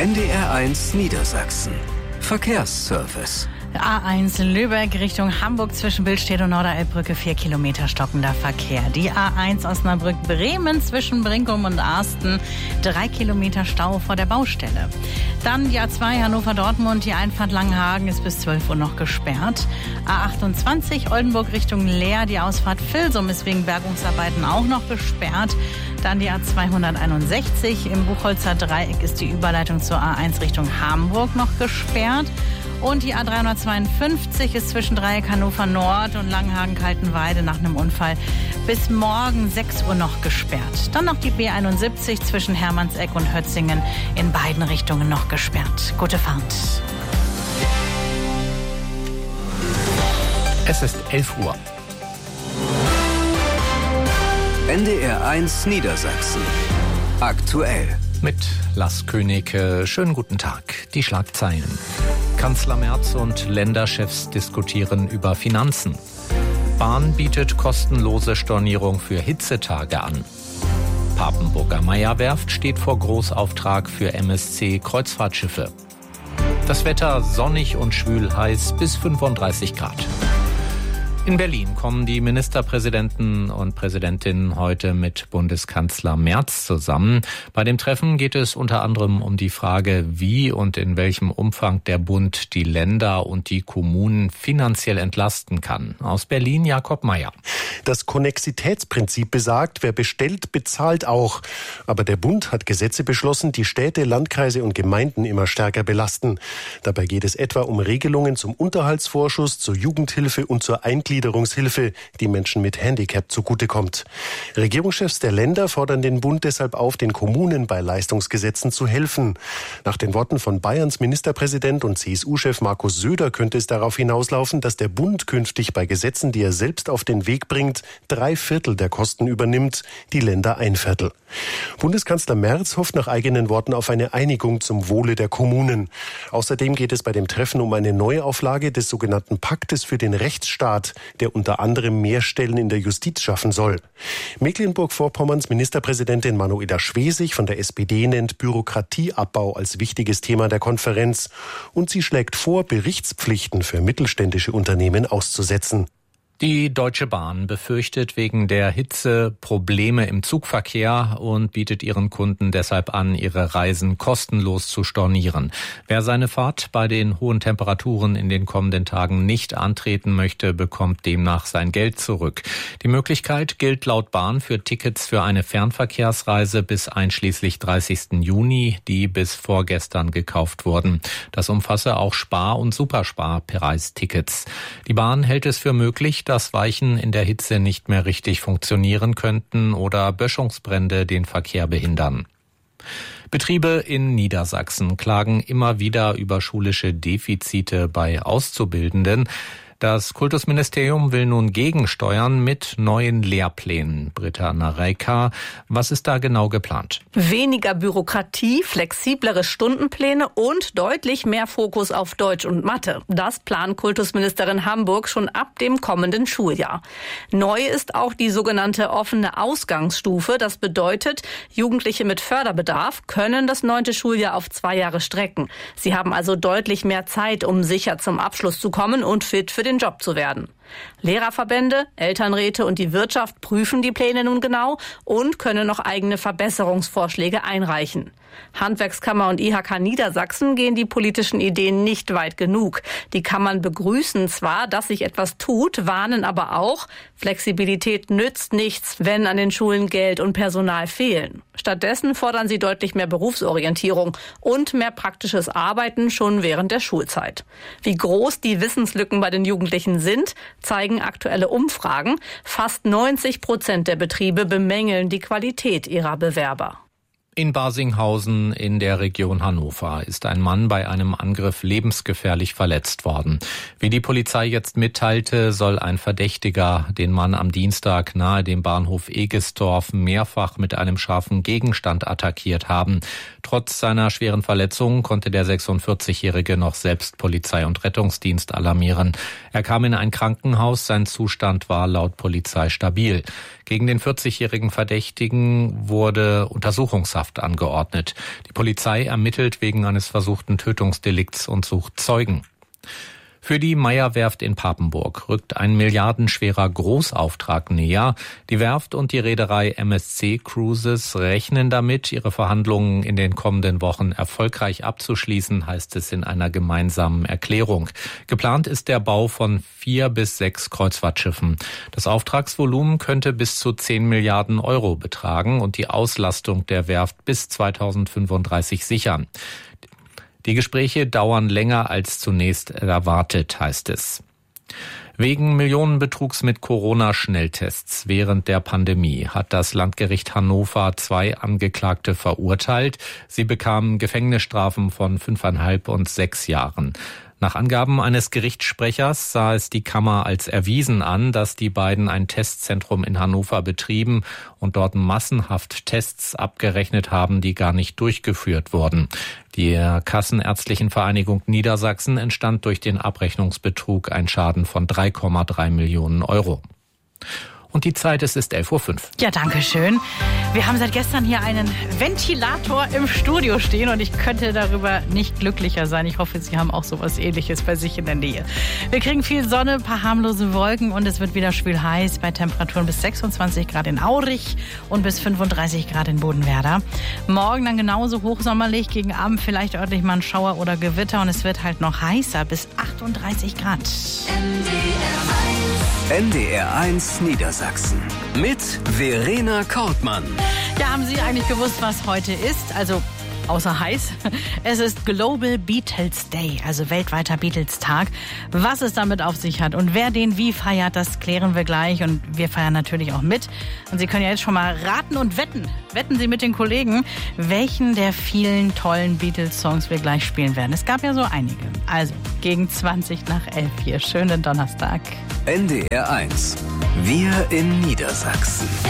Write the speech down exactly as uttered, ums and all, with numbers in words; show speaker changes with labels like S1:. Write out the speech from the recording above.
S1: N D R eins Niedersachsen. Verkehrsservice.
S2: A eins Lübeck Richtung Hamburg zwischen Billstedt und Norderelbbrücke, vier Kilometer stockender Verkehr. Die A eins Osnabrück-Bremen zwischen Brinkum und Arsten, drei Kilometer Stau vor der Baustelle. Dann die A zwei Hannover-Dortmund, die Einfahrt Langenhagen ist bis zwölf Uhr noch gesperrt. A achtundzwanzig Oldenburg Richtung Leer, die Ausfahrt Vilsum ist wegen Bergungsarbeiten auch noch gesperrt. Dann die A zweihunderteinundsechzig, im Buchholzer Dreieck ist die Überleitung zur A eins Richtung Hamburg noch gesperrt. Und die A dreihundertzweiundfünfzig ist zwischen Dreieck Hannover Nord und Langenhagen-Kaltenweide nach einem Unfall bis morgen sechs Uhr noch gesperrt. Dann noch die B einundsiebzig zwischen Hermannseck und Hötzingen in beiden Richtungen noch gesperrt. Gute Fahrt.
S3: Es ist elf Uhr.
S1: N D R eins Niedersachsen. Aktuell.
S3: Mit Lars Königke. Schönen guten Tag. Die Schlagzeilen. Kanzler Merz und Länderchefs diskutieren über Finanzen. Bahn bietet kostenlose Stornierung für Hitzetage an. Papenburger Meierwerft steht vor Großauftrag für M S C Kreuzfahrtschiffe. Das Wetter sonnig und schwül heiß bis fünfunddreißig Grad. In Berlin kommen die Ministerpräsidenten und Präsidentinnen heute mit Bundeskanzler Merz zusammen. Bei dem Treffen geht es unter anderem um die Frage, wie und in welchem Umfang der Bund die Länder und die Kommunen finanziell entlasten kann. Aus Berlin Jakob Mayer.
S4: Das Konnexitätsprinzip besagt, wer bestellt, bezahlt auch. Aber der Bund hat Gesetze beschlossen, die Städte, Landkreise und Gemeinden immer stärker belasten. Dabei geht es etwa um Regelungen zum Unterhaltsvorschuss, zur Jugendhilfe und zur Eingliederungshilfe, die Menschen mit Handicap zugutekommt. Regierungschefs der Länder fordern den Bund deshalb auf, den Kommunen bei Leistungsgesetzen zu helfen. Nach den Worten von Bayerns Ministerpräsident und C S U-Chef Markus Söder könnte es darauf hinauslaufen, dass der Bund künftig bei Gesetzen, die er selbst auf den Weg bringt, drei Viertel der Kosten übernimmt, die Länder ein Viertel. Bundeskanzler Merz hofft nach eigenen Worten auf eine Einigung zum Wohle der Kommunen. Außerdem geht es bei dem Treffen um eine Neuauflage des sogenannten Paktes für den Rechtsstaat, der unter anderem mehr Stellen in der Justiz schaffen soll. Mecklenburg-Vorpommerns Ministerpräsidentin Manuela Schwesig von der S P D nennt Bürokratieabbau als wichtiges Thema der Konferenz. Und sie schlägt vor, Berichtspflichten für mittelständische Unternehmen auszusetzen.
S3: Die Deutsche Bahn befürchtet wegen der Hitze Probleme im Zugverkehr und bietet ihren Kunden deshalb an, ihre Reisen kostenlos zu stornieren. Wer seine Fahrt bei den hohen Temperaturen in den kommenden Tagen nicht antreten möchte, bekommt demnach sein Geld zurück. Die Möglichkeit gilt laut Bahn für Tickets für eine Fernverkehrsreise bis einschließlich dreißigsten Juni, die bis vorgestern gekauft wurden. Das umfasse auch Spar- und Superspar-Preistickets. Die Bahn hält es für möglich, dass Weichen in der Hitze nicht mehr richtig funktionieren könnten oder Böschungsbrände den Verkehr behindern. Betriebe in Niedersachsen klagen immer wieder über schulische Defizite bei Auszubildenden. Das Kultusministerium will nun gegensteuern mit neuen Lehrplänen. Britta Nareika, was ist da genau geplant?
S5: Weniger Bürokratie, flexiblere Stundenpläne und deutlich mehr Fokus auf Deutsch und Mathe. Das plant Kultusministerin Hamburg schon ab dem kommenden Schuljahr. Neu ist auch die sogenannte offene Ausgangsstufe. Das bedeutet, Jugendliche mit Förderbedarf können das neunte Schuljahr auf zwei Jahre strecken. Sie haben also deutlich mehr Zeit, um sicher zum Abschluss zu kommen und fit für den den Job zu werden. Lehrerverbände, Elternräte und die Wirtschaft prüfen die Pläne nun genau und können noch eigene Verbesserungsvorschläge einreichen. Handwerkskammer und I H K Niedersachsen gehen die politischen Ideen nicht weit genug. Die Kammern begrüßen zwar, dass sich etwas tut, warnen aber auch, Flexibilität nützt nichts, wenn an den Schulen Geld und Personal fehlen. Stattdessen fordern sie deutlich mehr Berufsorientierung und mehr praktisches Arbeiten schon während der Schulzeit. Wie groß die Wissenslücken bei den Jugendlichen sind, zeigen aktuelle Umfragen. Fast neunzig Prozent der Betriebe bemängeln die Qualität ihrer Bewerber.
S3: In Barsinghausen in der Region Hannover ist ein Mann bei einem Angriff lebensgefährlich verletzt worden. Wie die Polizei jetzt mitteilte, soll ein Verdächtiger den Mann am Dienstag nahe dem Bahnhof Egestorf mehrfach mit einem scharfen Gegenstand attackiert haben. Trotz seiner schweren Verletzungen konnte der sechsundvierzigjährige noch selbst Polizei und Rettungsdienst alarmieren. Er kam in ein Krankenhaus, sein Zustand war laut Polizei stabil. Gegen den vierzigjährigen Verdächtigen wurde Untersuchungshaft Haft angeordnet. Die Polizei ermittelt wegen eines versuchten Tötungsdelikts und sucht Zeugen. Für die Meyer-Werft in Papenburg rückt ein milliardenschwerer Großauftrag näher. Die Werft und die Reederei M S C Cruises rechnen damit, ihre Verhandlungen in den kommenden Wochen erfolgreich abzuschließen, heißt es in einer gemeinsamen Erklärung. Geplant ist der Bau von vier bis sechs Kreuzfahrtschiffen. Das Auftragsvolumen könnte bis zu zehn Milliarden Euro betragen und die Auslastung der Werft bis zweitausendfünfunddreißig sichern. Die Gespräche dauern länger als zunächst erwartet, heißt es. Wegen Millionenbetrugs mit Corona-Schnelltests während der Pandemie hat das Landgericht Hannover zwei Angeklagte verurteilt. Sie bekamen Gefängnisstrafen von fünfeinhalb und sechs Jahren. Nach Angaben eines Gerichtssprechers sah es die Kammer als erwiesen an, dass die beiden ein Testzentrum in Hannover betrieben und dort massenhaft Tests abgerechnet haben, die gar nicht durchgeführt wurden. Der Kassenärztlichen Vereinigung Niedersachsen entstand durch den Abrechnungsbetrug ein Schaden von drei Komma drei Millionen Euro. Und die Zeit ist, ist elf Uhr fünf.
S2: Ja, danke schön. Wir haben seit gestern hier einen Ventilator im Studio stehen und ich könnte darüber nicht glücklicher sein. Ich hoffe, Sie haben auch sowas Ähnliches bei sich in der Nähe. Wir kriegen viel Sonne, ein paar harmlose Wolken und es wird wieder schwül heiß bei Temperaturen bis sechsundzwanzig Grad in Aurich und bis fünfunddreißig Grad in Bodenwerder. Morgen dann genauso hochsommerlich, gegen Abend vielleicht örtlich mal ein Schauer oder Gewitter und es wird halt noch heißer bis achtunddreißig Grad.
S1: N D R eins Niedersachsen mit Verena Kortmann.
S2: Ja, haben Sie eigentlich gewusst, was heute ist? Also außer heiß. Es ist Global Beatles Day, also weltweiter Beatles-Tag. Was es damit auf sich hat und wer den wie feiert, das klären wir gleich. Und wir feiern natürlich auch mit. Und Sie können ja jetzt schon mal raten und wetten. Wetten Sie mit den Kollegen, welchen der vielen tollen Beatles-Songs wir gleich spielen werden. Es gab ja so einige. Also gegen zwanzig nach elf hier. Schönen Donnerstag.
S1: N D R eins. Wir in Niedersachsen.